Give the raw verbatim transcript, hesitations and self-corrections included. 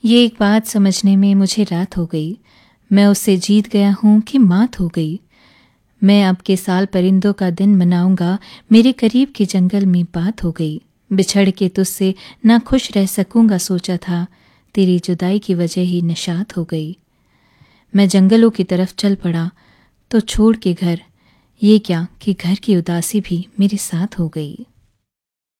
ये एक बात समझने में मुझे रात हो गई। मैं उससे जीत गया हूँ कि मात हो गई। मैं अब के साल परिंदों का दिन मनाऊंगा, मेरे करीब के जंगल में बात हो गई। बिछड़ के तुझसे ना खुश रह सकूंगा सोचा था, तेरी जुदाई की वजह ही निशात हो गई। मैं जंगलों की तरफ चल पड़ा तो छोड़ के घर, ये क्या कि घर की उदासी भी मेरे साथ हो गई।